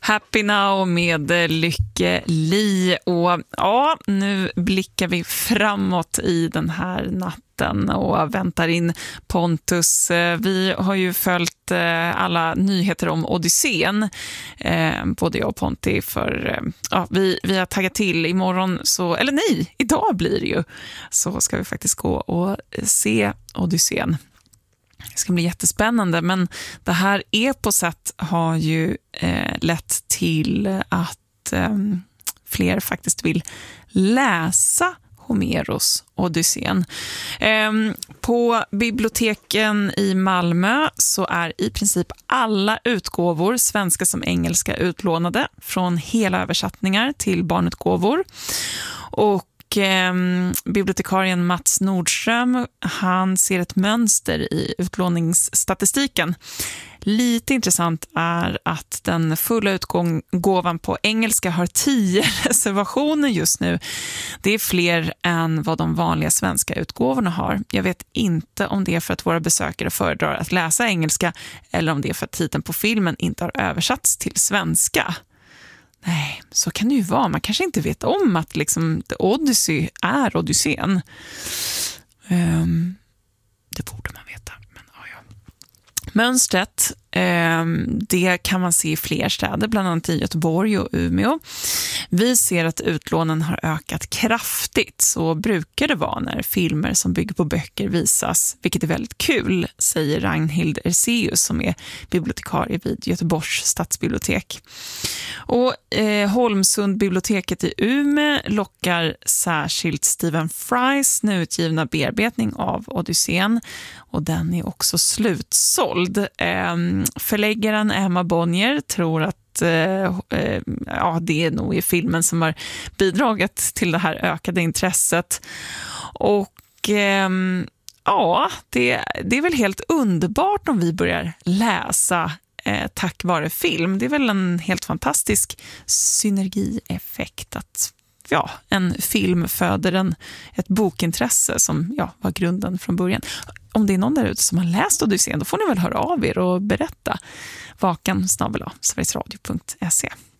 Happy Now med Lykke Li. Och ja, nu blickar vi framåt i den här natten och väntar in Pontus. Vi har ju följt alla nyheter om Odysseen, både jag och Ponti, för vi har taggat till imorgon, idag blir det ju, så ska vi faktiskt gå och se Odysseen. Det ska bli jättespännande, men det här eposet har ju lett till att fler faktiskt vill läsa Homeros Odysseen. På biblioteken i Malmö så är i princip alla utgåvor, svenska som engelska, utlånade, från hela översättningar till barnutgåvor. Och bibliotekarien Mats Nordström, han ser ett mönster i utlåningsstatistiken. Lite intressant är att den fulla utgåvan på engelska har 10 reservationer just nu. Det är fler än vad de vanliga svenska utgåvorna har. Jag vet inte om det är för att våra besökare föredrar att läsa engelska eller om det är för att titeln på filmen inte har översatts till svenska. Nej, så kan det ju vara. Man kanske inte vet om att liksom The Odyssey är Odysseen. Det borde man veta, men ja. Mönstret, det kan man se i fler städer, bland annat i Göteborg och Umeå. Vi ser att utlånen har ökat kraftigt, så brukar det vara när filmer som bygger på böcker visas, vilket är väldigt kul, säger Ragnhild Erseus som är bibliotekarie vid Göteborgs stadsbibliotek. Och Holmsund-biblioteket i Umeå lockar särskilt Stephen Frys nu utgivna bearbetning av Odysseen, och den är också slutsåld. Förläggaren Emma Bonnier tror att det är nog i filmen som har bidragit till det här ökade intresset. Och det är väl helt underbart om vi börjar läsa tack vare film. Det är väl en helt fantastisk synergieffekt att en film föder ett bokintresse som var grunden från början. Om det är någon där ute som har läst Odysseen, då får ni väl höra av er och berätta. vakan@sverigesradio.se